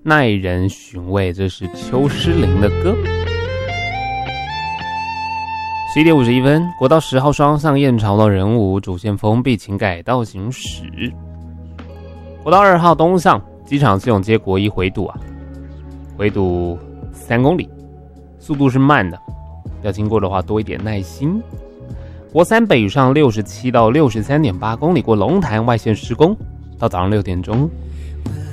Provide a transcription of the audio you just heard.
耐人寻味，这是邱诗凌的歌。11点51分，国道10号双向燕巢到仁武主线封闭，请改道行驶。国道2号东向机场西永街国一回堵回堵3公里，速度是慢的，要经过的话多一点耐心。国3北上67到63.8公里过龙潭外线施工，到早上6点钟。